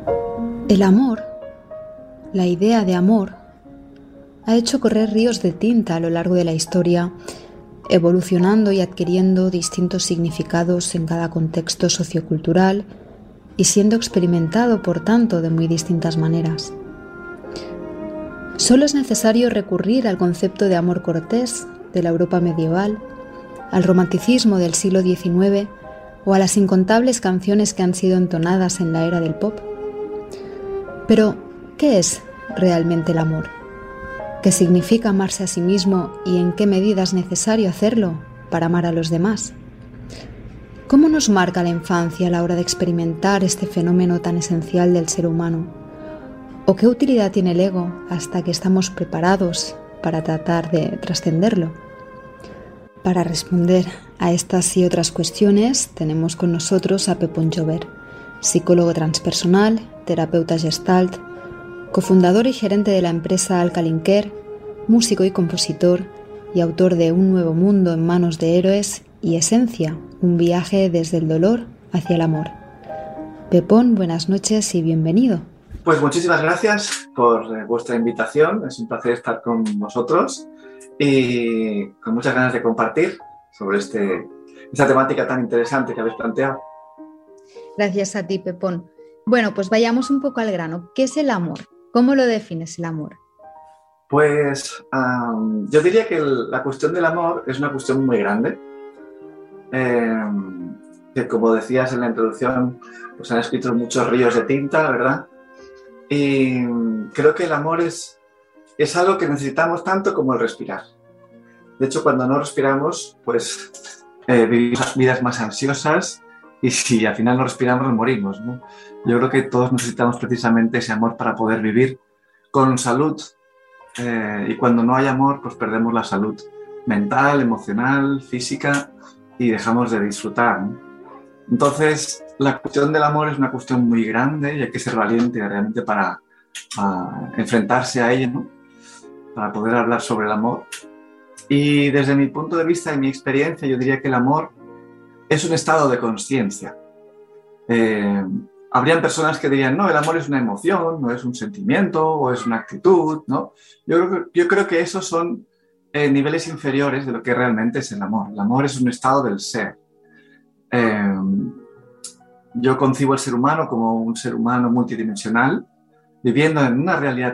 El amor, la idea de amor, ha hecho correr ríos de tinta a lo largo de la historia, evolucionando y adquiriendo distintos significados en cada contexto sociocultural y siendo experimentado, por tanto, de muy distintas maneras. Solo es necesario recurrir al concepto de amor cortés de la Europa medieval, al romanticismo del siglo XIX o a las incontables canciones que han sido entonadas en la era del pop. Pero, ¿qué es realmente el amor? ¿Qué significa amarse a sí mismo y en qué medida es necesario hacerlo para amar a los demás? ¿Cómo nos marca la infancia a la hora de experimentar este fenómeno tan esencial del ser humano? ¿O qué utilidad tiene el ego hasta que estamos preparados para tratar de trascenderlo? Para responder a estas y otras cuestiones tenemos con nosotros a Pepón Jover, psicólogo transpersonal, terapeuta Gestalt, cofundador y gerente de la empresa Alkaline Care, músico y compositor y autor de Un nuevo mundo en manos de héroes y Esencia, un viaje desde el dolor hacia el amor. Pepón, buenas noches y bienvenido. Pues muchísimas gracias por vuestra invitación, es un placer estar con vosotros y con muchas ganas de compartir sobre esta temática tan interesante que habéis planteado. Gracias a ti, Pepón. Bueno, pues vayamos un poco al grano. ¿Qué es el amor? ¿Cómo lo defines el amor? Pues yo diría que la cuestión del amor es una cuestión muy grande. Que como decías en la introducción, pues han escrito muchos ríos de tinta, ¿verdad? Y creo que el amor es algo que necesitamos tanto como el respirar. De hecho, cuando no respiramos, pues vivimos vidas más ansiosas y si al final no respiramos, nos morimos, ¿no? Yo creo que todos necesitamos precisamente ese amor para poder vivir con salud. Y cuando no hay amor, pues perdemos la salud mental, emocional, física y dejamos de disfrutar, ¿no? Entonces, la cuestión del amor es una cuestión muy grande y hay que ser valiente realmente para enfrentarse a ella, ¿no? Para poder hablar sobre el amor. Y desde mi punto de vista y mi experiencia, yo diría que el amor es un estado de conciencia. Habrían personas que dirían, no, el amor es una emoción, no es un sentimiento o es una actitud, ¿no? Yo creo que esos son niveles inferiores de lo que realmente es el amor. El amor es un estado del ser. Yo concibo al ser humano como un ser humano multidimensional, viviendo en una realidad